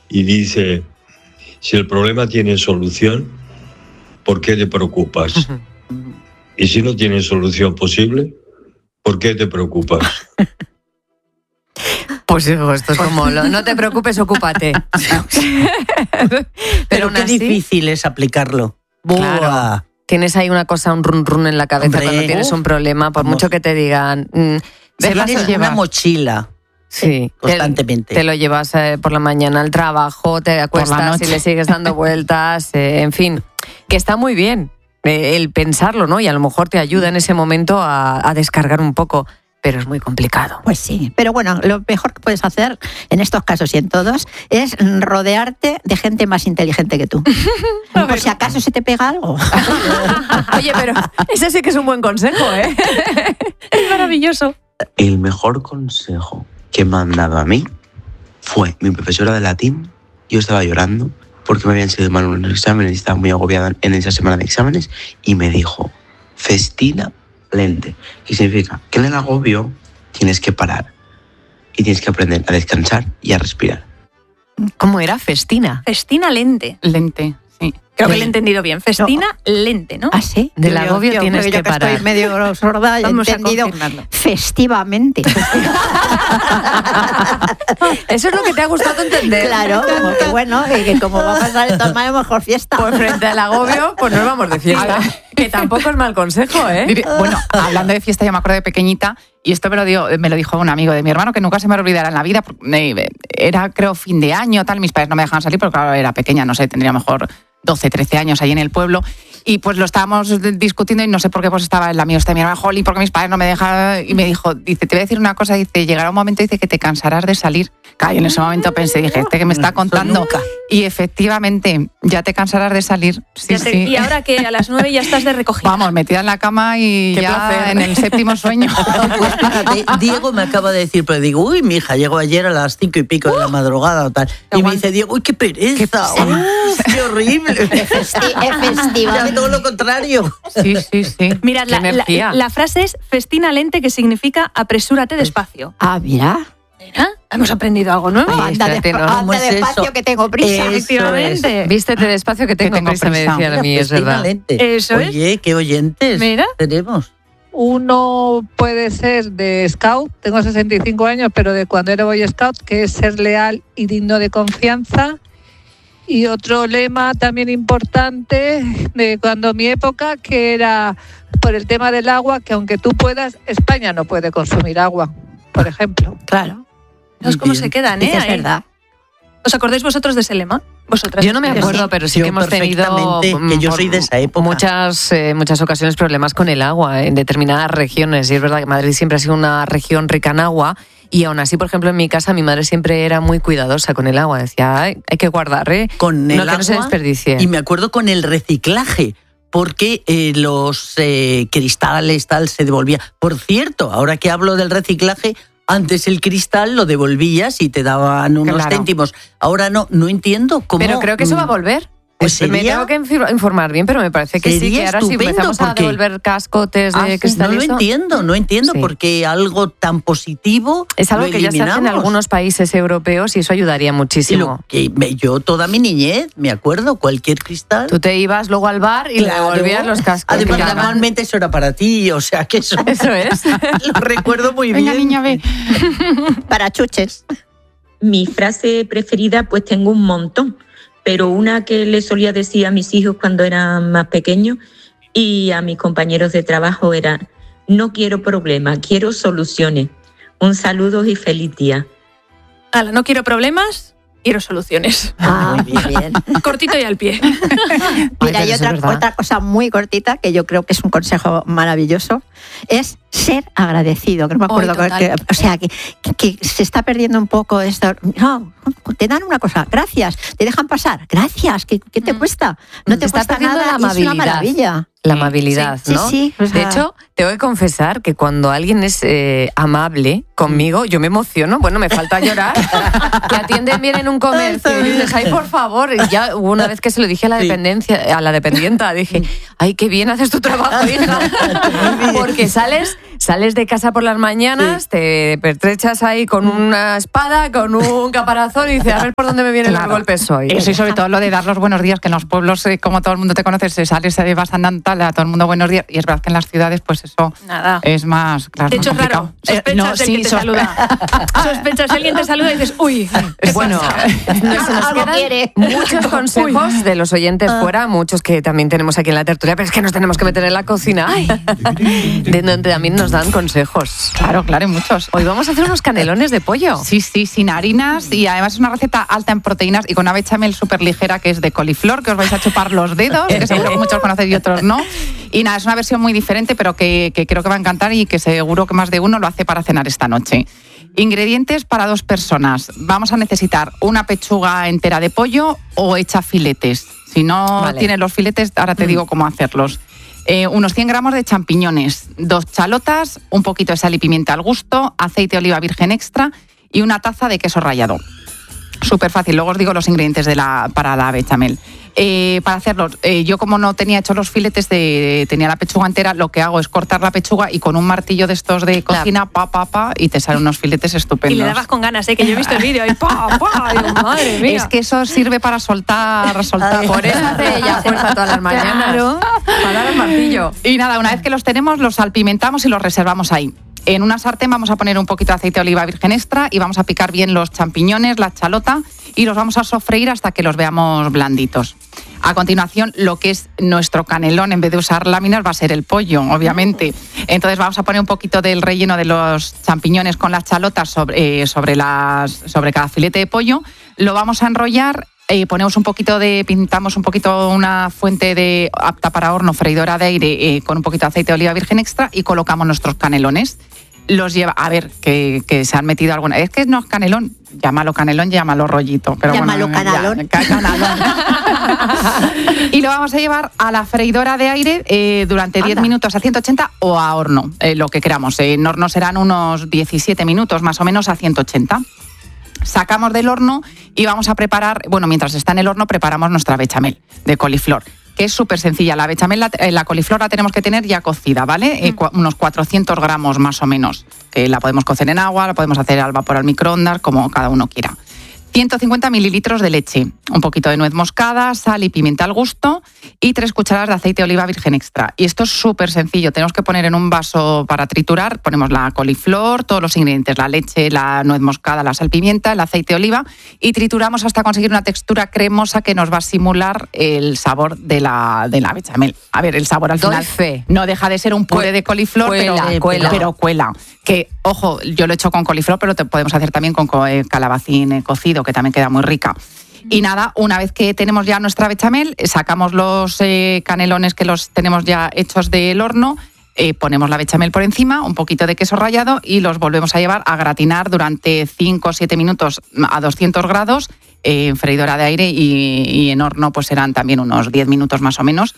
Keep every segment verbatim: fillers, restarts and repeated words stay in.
y dice, si el problema tiene solución, ¿por qué te preocupas? Y si no tiene solución posible, ¿por qué te preocupas? Pues hijo, esto es como, lo, no te preocupes, ocúpate. Pero, Pero qué así, difícil es aplicarlo. Claro. Buah. Tienes ahí una cosa, un run run en la cabeza. Hombre, cuando tienes un problema, por mucho que te digan... Mmm, tienes una mochila. Sí, constantemente. Te, te lo llevas eh, por la mañana al trabajo, te acuestas y le sigues dando vueltas, eh, en fin, que está muy bien eh, el pensarlo, ¿no? Y a lo mejor te ayuda en ese momento a, a descargar un poco, pero es muy complicado. Pues sí, pero bueno, lo mejor que puedes hacer en estos casos y en todos es rodearte de gente más inteligente que tú. Por si acaso se te pega algo. Oye, pero ese sí que es un buen consejo, ¿eh? Es maravilloso. El mejor consejo que me han dado a mí fue mi profesora de latín. Yo estaba llorando porque me habían sido mal unos exámenes y estaba muy agobiada en esa semana de exámenes y me dijo, festina lente, que significa que en el agobio tienes que parar y tienes que aprender a descansar y a respirar. ¿Cómo era? Festina. Festina lente. Lente, sí. Creo que lo he entendido bien. Festina no. lente, ¿no? ¿Ah, sí? Del yo, agobio yo, tienes yo, que yo parar. Estoy medio sorda y he entendido festivamente. Eso es lo que te ha gustado entender. Claro, como que bueno, que, que como va a pasar el tamaño, mejor fiesta. Pues frente al agobio, pues nos vamos de fiesta. Que tampoco es mal consejo, ¿eh? Bueno, hablando de fiesta, yo me acuerdo de pequeñita, y esto me lo, dio, me lo dijo un amigo de mi hermano, que nunca se me olvidará en la vida. Era, creo, fin de año, tal, mis padres no me dejaban salir, porque claro, era pequeña, no sé, tendría mejor doce, trece años ahí en el pueblo, y pues lo estábamos discutiendo y no sé por qué pues estaba el amigo este de mi hermano, jolín, porque mis padres no me dejan, y me dijo, dice, te voy a decir una cosa, dice, llegará un momento, dice, que te cansarás de salir. Claro, y en ese momento pensé, dije, este que me está contando, y efectivamente, ya te cansarás de salir. Sí, te, sí. Y ahora que a las nueve ya estás de recogida. Vamos, metida en la cama y qué ya placer. En el séptimo sueño. Pues fíjate, Diego me acaba de decir, pero digo, uy, mi hija llegó ayer a las cinco y pico de la madrugada o tal, y me dice, Diego, uy, qué pereza, qué, uf, qué horrible. Efectivamente. Todo lo contrario. Sí, sí, sí. Mira, la, la, la frase es festina lente, que significa apresúrate despacio. Ah, mira. Mira, hemos aprendido algo nuevo. Ay, anda despa- no, anda despacio eso? Que tengo prisa. Efectivamente. Es. Vístete despacio que tengo, que tengo prisa, prisa, me decían a mí, es verdad. Lente. Eso es. Oye, qué oyentes Mira. tenemos. Uno puede ser de Scout, tengo sesenta y cinco años, pero de cuando era Boy Scout, que es ser leal y digno de confianza. Y otro lema también importante de cuando mi época, que era por el tema del agua, que aunque tú puedas, España no puede consumir agua, por ejemplo. Claro. No es cómo se quedan, ¿eh? Es verdad. ¿Os acordáis vosotros de ese lema? ¿Vosotras? Yo no me acuerdo, sí, pero sí que hemos tenido que yo soy de esa época. muchas, eh, muchas ocasiones problemas con el agua en determinadas regiones. Y es verdad que Madrid siempre ha sido una región rica en agua. Y aún así, por ejemplo, en mi casa, mi madre siempre era muy cuidadosa con el agua. Decía, hay que guardar, ¿eh? Con el no, agua, que no se desperdicie. Y me acuerdo con el reciclaje, porque eh, los eh, cristales tal se devolvía. Por cierto, ahora que hablo del reciclaje, antes el cristal lo devolvías y te daban unos claro. céntimos. Ahora no, no entiendo cómo. Pero creo que eso va a volver. Pues sería, me tengo que informar bien, pero me parece que sí, que ahora sí empezamos a devolver cascotes de ah, cristal. No lo entiendo, no entiendo, sí. Porque algo tan positivo es algo que ya se hace en algunos países europeos y eso ayudaría muchísimo. Y lo que yo toda mi niñez, me acuerdo, cualquier cristal. Tú te ibas luego al bar y claro. le devolvías los cascos. Además, normalmente eso era para ti, o sea que eso, eso es. Lo recuerdo muy Venga, bien. Niña, ve. Para chuches. Mi frase preferida, pues tengo un montón. Pero una que le solía decir a mis hijos cuando eran más pequeños y a mis compañeros de trabajo era: no quiero problemas, quiero soluciones. Un saludo y feliz día. Ala, no quiero problemas, quiero soluciones. Ah, muy bien. Cortito y al pie. Mira, hay otra, otra cosa muy cortita que yo creo que es un consejo maravilloso, es ser agradecido. Que no me acuerdo, oh, que, o sea, que, que, que se está perdiendo un poco esto. No, te dan una cosa, gracias, te dejan pasar, gracias, ¿qué, qué te cuesta? No te, te cuesta nada, la amabilidad. Es una maravilla. La amabilidad, sí, ¿no? Sí, sí. O sea, de hecho, tengo que confesar que cuando alguien es eh, amable conmigo, yo me emociono. Bueno, me falta llorar. Que atienden bien en un comercio y dices, ay, por favor. Y ya hubo una vez que se lo dije a la dependencia, a la dependienta, dije, ay, qué bien haces tu trabajo, hija. Porque sales, Sales de casa por las mañanas, sí. te pertrechas ahí con una espada, con un caparazón y dices, a ver por dónde me vienen claro. los golpes hoy. Eso y sobre todo lo de dar los buenos días, que en los pueblos, eh, como todo el mundo te conoce, se sale, se vas andando tal, a todo el mundo buenos días. Y es verdad que en las ciudades, pues eso Nada. es más, claro, de hecho, más complicado. Es raro. Sospechas eh, no, del sí, que te sospe- saluda. Sospechas, si alguien te saluda y dices, uy. Bueno, nos, nos algo quiere. Muchos consejos uy. de los oyentes ah. fuera, muchos que también tenemos aquí en la tertulia, pero es que nos tenemos que meter en la cocina. Ay. De donde también nos dan consejos. Claro, claro, hay muchos. Hoy vamos a hacer unos canelones de pollo. Sí, sí, sin harinas y además es una receta alta en proteínas y con una bechamel súper ligera que es de coliflor, que os vais a chupar los dedos, que seguro que muchos conocéis y otros no. Y nada, es una versión muy diferente, pero que, que creo que va a encantar y que seguro que más de uno lo hace para cenar esta noche. Ingredientes para dos personas. Vamos a necesitar una pechuga entera de pollo o hecha filetes. Si no vale. tienes los filetes, ahora te mm. digo cómo hacerlos. Eh, unos cien gramos de champiñones, dos chalotas, un poquito de sal y pimienta al gusto, aceite de oliva virgen extra y una taza de queso rallado. Súper fácil, luego os digo los ingredientes de la, para la bechamel. Eh, para hacerlos, eh, yo como no tenía hecho los filetes, de, tenía la pechuga entera, lo que hago es cortar la pechuga y con un martillo de estos de cocina, pa, pa, pa, y te salen unos filetes estupendos. Y le dabas con ganas, ¿eh? Que yo he visto el vídeo y pa, pa, y digo, madre mía. Es que eso sirve para soltar, soltar. Por eso hace ella fuerza todas las mañanas. Claro. Para dar el martillo. Y nada, una vez que los tenemos, los salpimentamos y los reservamos ahí. En una sartén vamos a poner un poquito de aceite de oliva virgen extra y vamos a picar bien los champiñones, la chalota y los vamos a sofreír hasta que los veamos blanditos. A continuación, lo que es nuestro canelón, en vez de usar láminas, va a ser el pollo, obviamente. Entonces vamos a poner un poquito del relleno de los champiñones con las chalotas sobre, eh, sobre, las, sobre cada filete de pollo. Lo vamos a enrollar. Eh, ponemos un poquito de, pintamos un poquito una fuente de apta para horno, freidora de aire eh, con un poquito de aceite de oliva virgen extra y colocamos nuestros canelones. Los lleva, a ver, que, que se han metido alguna, es que no es canelón, llámalo canelón, llámalo rollito, pero llámalo bueno, canalón. Ya, canalón. Y lo vamos a llevar a la freidora de aire eh, durante diez minutos a ciento ochenta o a horno, eh, lo que queramos. En horno serán unos diecisiete minutos más o menos a ciento ochenta. Sacamos del horno y vamos a preparar, bueno, mientras está en el horno preparamos nuestra bechamel de coliflor, que es súper sencilla. La bechamel, la, la coliflor la tenemos que tener ya cocida, ¿vale? Mm. Eh, cu- unos cuatrocientos gramos más o menos, que la podemos cocer en agua, la podemos hacer al vapor al microondas, como cada uno quiera. ciento cincuenta mililitros de leche, un poquito de nuez moscada, sal y pimienta al gusto y tres cucharadas de aceite de oliva virgen extra. Y esto es súper sencillo, tenemos que poner en un vaso para triturar, ponemos la coliflor, todos los ingredientes, la leche, la nuez moscada, la sal, pimienta, el aceite de oliva y trituramos hasta conseguir una textura cremosa que nos va a simular el sabor de la, de la bechamel. A ver, el sabor al final Dolce. No deja de ser un puré de coliflor, cuela, pero, cuela. pero cuela. Que, ojo, yo lo he hecho con coliflor, pero te podemos hacer también con calabacín cocido, que también queda muy rica. Y nada, una vez que tenemos ya nuestra bechamel, sacamos los eh, canelones que los tenemos ya hechos del horno, eh, ponemos la bechamel por encima, un poquito de queso rallado y los volvemos a llevar a gratinar durante cinco o siete minutos a doscientos grados eh, en freidora de aire y, y en horno pues serán también unos diez minutos más o menos.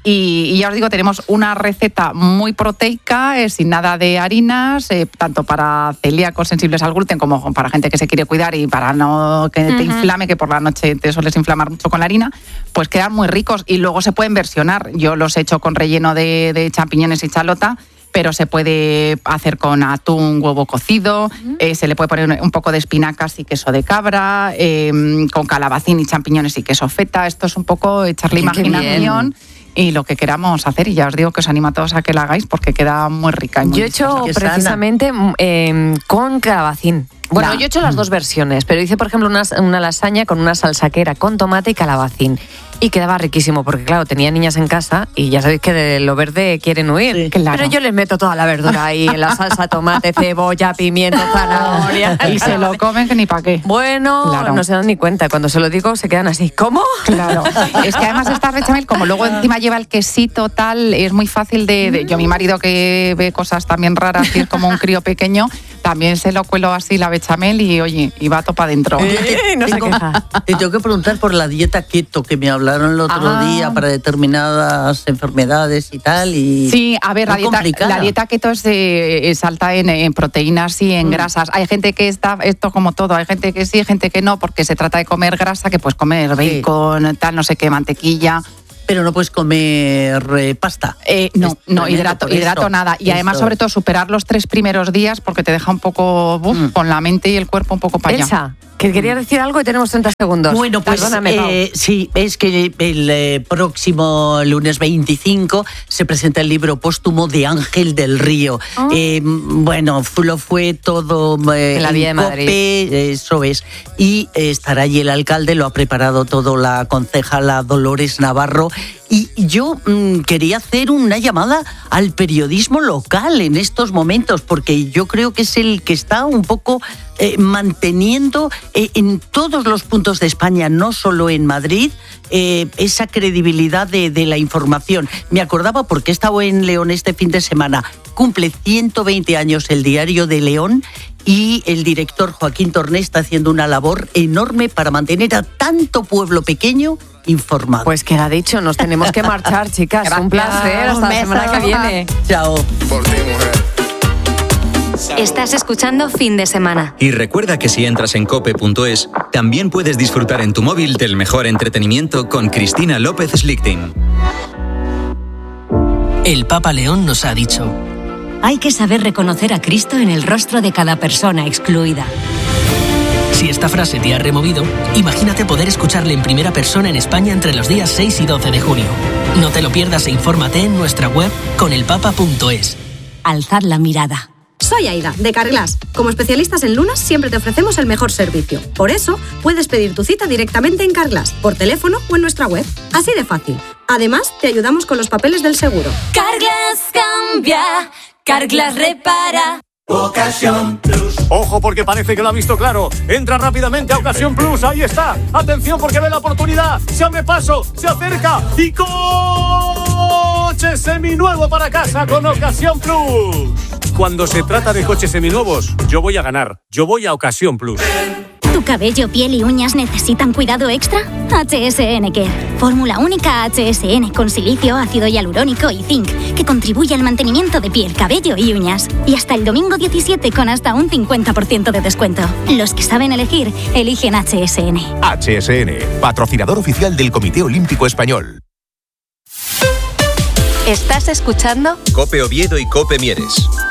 Y, y ya os digo, tenemos una receta muy proteica, eh, sin nada de harinas, eh, tanto para celíacos sensibles al gluten como para gente que se quiere cuidar y para no que te uh-huh. inflame, que por la noche te sueles inflamar mucho con la harina, pues quedan muy ricos y luego se pueden versionar. Yo los he hecho con relleno de, de champiñones y chalota, pero se puede hacer con atún, huevo cocido, uh-huh. eh, se le puede poner un poco de espinacas y queso de cabra, eh, con calabacín y champiñones y queso feta. Esto es un poco echarle imaginación y lo que queramos hacer, y ya os digo que os animo a todos a que la hagáis porque queda muy rica. Y muy yo he hecho precisamente eh, con calabacín. Bueno, la... yo he hecho las dos versiones, pero hice, por ejemplo, una, una lasaña con una salsa que era con tomate y calabacín. Y quedaba riquísimo, porque claro, tenía niñas en casa y ya sabéis que de lo verde quieren huir. Sí, claro. Pero yo les meto toda la verdura ahí, en la salsa, tomate, cebolla, pimiento, zanahoria. Y se lo comen que ni pa' qué. Bueno, claro. No se dan ni cuenta. Cuando se lo digo se quedan así, ¿cómo? Claro. Es que además esta bechamel, como luego encima lleva el quesito tal, es muy fácil de... de yo, mi marido que ve cosas también raras y es como un crío pequeño, también se lo cuelo así la bechamel y oye, y va topa adentro. Eh, no se queja. Te tengo que preguntar por la dieta keto que me hablaron el otro ah. día para determinadas enfermedades y tal. Y sí, a ver, la dieta, la dieta keto es, eh, es alta en, en proteínas y en mm. grasas. Hay gente que está, esto como todo, hay gente que sí, hay gente que no, porque se trata de comer grasa, que puedes comer bacon, sí. tal, no sé qué, mantequilla. pero no puedes comer eh, pasta. Eh, no, no, hidrato, hidrato nada. Y además, Eso. sobre todo, superar los tres primeros días porque te deja un poco buf, mm. con la mente y el cuerpo un poco para allá. Elsa, que quería decir algo y tenemos treinta segundos. Bueno, pues eh, sí, es que el eh, próximo lunes veinticinco se presenta el libro póstumo de Ángel del Río. Oh. Eh, bueno, lo fue todo eh, en la Vía de Madrid. Cope, eso es. Y eh, estará allí el alcalde, lo ha preparado todo la concejala Dolores Navarro. Y yo mmm, quería hacer una llamada al periodismo local en estos momentos, porque yo creo que es el que está un poco eh, manteniendo eh, en todos los puntos de España, no solo en Madrid, eh, esa credibilidad de, de la información. Me acordaba porque he estado en León este fin de semana. Cumple ciento veinte años el Diario de León y el director Joaquín Torné está haciendo una labor enorme para mantener a tanto pueblo pequeño informado. Pues queda dicho, nos tenemos que marchar, chicas. Gracias. Un placer, hasta Un la semana que viene. Chao. Por ti, mujer. Estás escuchando Fin de Semana. Y recuerda que si entras en cope punto es, también puedes disfrutar en tu móvil del mejor entretenimiento con Cristina López Slichting. El Papa León nos ha dicho: hay que saber reconocer a Cristo en el rostro de cada persona excluida. Si esta frase te ha removido, imagínate poder escucharle en primera persona en España entre los días seis y doce de junio. No te lo pierdas e infórmate en nuestra web con el papa punto es. Alzad la mirada. Soy Aida, de Carglass. Como especialistas en lunas, siempre te ofrecemos el mejor servicio. Por eso, puedes pedir tu cita directamente en Carglass, por teléfono o en nuestra web. Así de fácil. Además, te ayudamos con los papeles del seguro. Carglass cambia, Carglass repara. Ocasión Plus. Ojo, porque parece que lo ha visto claro. Entra rápidamente a Ocasión Plus. Ahí está. Atención, porque ve la oportunidad. Se abre paso, se acerca y coche seminuevo para casa con Ocasión Plus. Cuando se trata de coches seminuevos, yo voy a ganar. Yo voy a Ocasión Plus. ¿Tu cabello, piel y uñas necesitan cuidado extra? H S N Care. Fórmula única H S N con silicio, ácido hialurónico y zinc, que contribuye al mantenimiento de piel, cabello y uñas. Y hasta el domingo diecisiete con hasta un cincuenta por ciento de descuento. Los que saben elegir, eligen H S N. H S N, patrocinador oficial del Comité Olímpico Español. ¿Estás escuchando? Cope Oviedo y Cope Mieres.